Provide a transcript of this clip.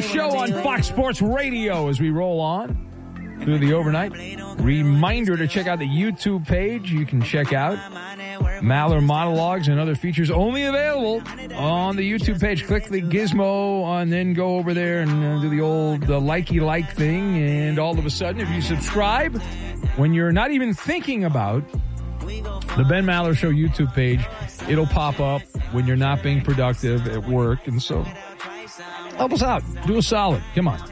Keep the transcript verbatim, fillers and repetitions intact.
show on Fox Sports Radio as we roll on through the overnight. Reminder to check out the YouTube page. You can check out Maller monologues and other features only available on the YouTube page. Click the gizmo and then go over there and uh, do the old the likey like thing. And all of a sudden, if you subscribe, when you're not even thinking about the Ben Maller Show YouTube page, it'll pop up when you're not being productive at work. And so help us out. Do a solid. Come on.